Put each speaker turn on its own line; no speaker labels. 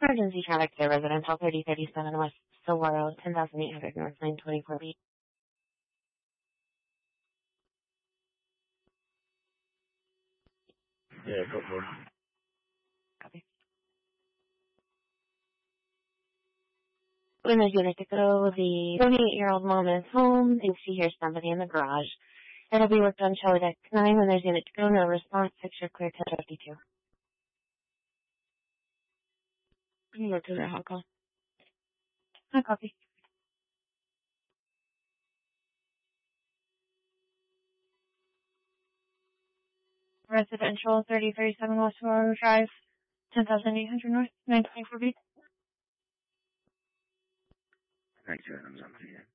Emergency traffic to residential 3037 West Saguaro, 10,800 North, 924 B.
Yeah, got one.
Copy. When there's unit to go, the 28-year-old mom is home, thinks she hears somebody in the garage. It'll be worked on show deck 9 when there's unit to go, no response, picture clear 1052. You work to the hot call. Hot copy. Residential 3037 West Saguaro Drive, 10,800 North, 924 B.
Thanks, Adams. I'm here.